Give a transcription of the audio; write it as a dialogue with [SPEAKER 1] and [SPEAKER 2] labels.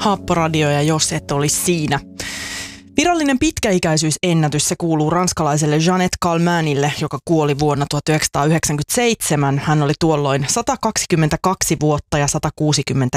[SPEAKER 1] Haapporadio ja jos et olisi siinä. Virallinen pitkäikäisyysennätys se kuuluu ranskalaiselle Jeannette Calmenille, joka kuoli vuonna 1997. Hän oli tuolloin 122 vuotta ja 164